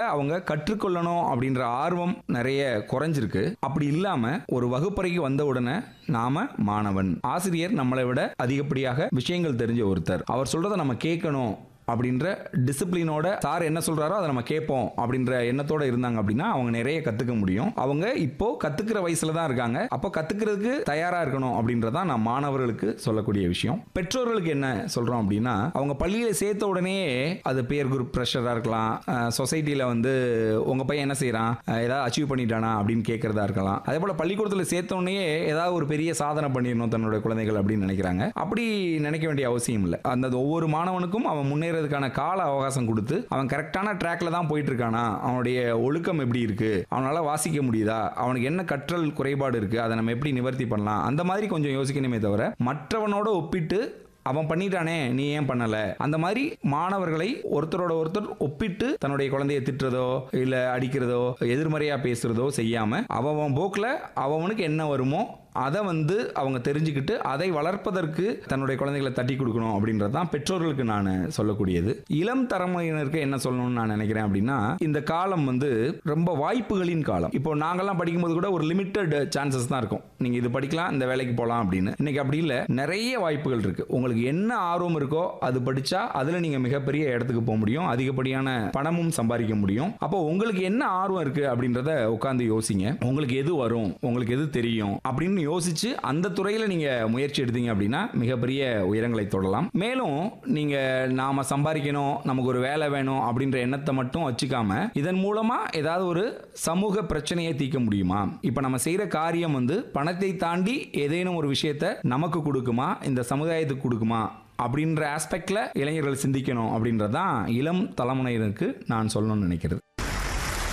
அவங்க கற்றுக்கொள்ளணும் அப்படின்ற ஆர்வம் நிறைய குறைஞ்சிருக்கு. அப்படி இல்லாம ஒரு வகுப்பறைக்கு வந்த உடனே நாம மாணவன், ஆசிரியர் நம்மளை விட அதிகப்படியாக விஷயங்கள் தெரிஞ்ச ஒருத்தர், அவர் சொல்றதை நம்ம கேட்கணும் அப்படின்ற டிசிப்ளினோட சார் என்ன சொல்றாரோ அதை நம்ம கேட்போம் அப்படின்ற எண்ணத்தோட இருந்தாங்க அப்படின்னா அவங்க நிறைய கத்துக்க முடியும். அவங்க இப்போ கத்துக்கிற வயசுல தான் இருக்காங்க. அப்போ கத்துக்கிறதுக்கு தயாரா இருக்கணும் அப்படின்றதான் நான் மாணவர்களுக்கு சொல்லக்கூடிய விஷயம். பெற்றோர்களுக்கு என்ன சொல்றோம் அப்படின்னா, அவங்க பள்ளியில சேர்த்த உடனே அது பியர் குரூப் ப்ரெஷரா இருக்கலாம், சொசைட்டில வந்து உங்க பையன் என்ன செய்யறான், ஏதாவது அச்சீவ் பண்ணிட்டானா அப்படின்னு கேட்கறதா இருக்கலாம். அதே போல பள்ளிக்கூடத்தில் சேர்த்த உடனே ஏதாவது ஒரு பெரிய சாதனை பண்ணிடணும் தன்னுடைய குழந்தைகள் அப்படின்னு நினைக்கிறாங்க. அப்படி நினைக்க வேண்டிய அவசியம் இல்லை. அந்த ஒவ்வொரு மாணவனுக்கும் அவன் முன்னேற கால அவகாசம் கொடுத்து அவன் கரெக்டான ட்ராக்ல தான் போயிட்டு இருக்கானா, அவனுடைய ஒழுக்கம் எப்படி இருக்கு, அவனால வாசிக்க முடியுதா, அவனுக்கு என்ன கற்றல் குறைபாடு இருக்கு, அதை நம்ம எப்படி நிவர்த்தி பண்ணலாம், அந்த மாதிரி கொஞ்சம் யோசிக்கணுமே தவிர மற்றவனோட ஒப்பிட்டு அவன் பண்ணிட்டானே நீ ஏன் பண்ணல, அந்த மாதிரி மாணவர்களை ஒருத்தரோட ஒருத்தர் ஒப்பிட்டு தன்னுடைய குழந்தையை திட்டுறதோ இல்ல அடிக்கிறதோ எதிர்மறையா பேசுறதோ செய்யாம அவன் போக்குல அவனுக்கு என்ன வருமோ அதை வந்து அவங்க தெரிஞ்சுக்கிட்டு அதை வளர்ப்பதற்கு தன்னுடைய குழந்தைகளை தட்டி கொடுக்கணும் அப்படின்றது தான் பெற்றோர்களுக்கு நான் சொல்லக்கூடியது. இளம் தலைமுறையினருக்கு என்ன சொல்லணும்னு நான் நினைக்கிறேன் அப்படின்னா, இந்த காலம் வந்து ரொம்ப வாய்ப்புகளின் காலம். இப்போ நாங்கெல்லாம் படிக்கும்போது கூட ஒரு லிமிட்டட் சான்சஸ் தான் இருக்கும், நீங்க இது படிக்கலாம் இந்த வேலைக்கு போகலாம் அப்படின்னு. இன்னைக்கு அப்படி இல்லை, நிறைய வாய்ப்புகள் இருக்கு. உங்களுக்கு என்ன ஆர்வம் இருக்கோ அது படிச்சா அதுல நீங்க மிகப்பெரிய இடத்துக்கு போக முடியும், அதிகப்படியான பணமும் சம்பாதிக்க முடியும். அப்போ உங்களுக்கு என்ன ஆர்வம் இருக்கு அப்படின்றத உட்கார்ந்து யோசிங்க. உங்களுக்கு எது வரும், உங்களுக்கு எது தெரியும் அப்படின்னு யோசிச்சு அந்த துறையில நீங்க முயற்சி எடுத்தீங்க அப்படின்னா மிகப்பெரிய உயரங்களை தொடலாம். மேலும் நீங்க நாம சம்பாதிக்கணும், நமக்கு ஒரு வேலை வேணும் அப்படின்ற எண்ணத்தை மட்டும் வச்சுக்காம இதன் மூலமா ஏதாவது ஒரு சமூக பிரச்சனையை தீர்க்க முடியுமா, இப்ப நம்ம செய்யற காரியம் வந்து பணத்தை தாண்டி ஏதேனும் ஒரு விஷயத்தை நமக்கு கொடுக்குமா, இந்த சமுதாயத்துக்கு கொடுக்குமா அப்படின்ற ஆஸ்பெக்ட்ல இளைஞர்கள் சிந்திக்கணும் அப்படின்றதான் இளம் தலைமுறையினருக்கு நான் சொல்லணும்னு நினைக்கிறது.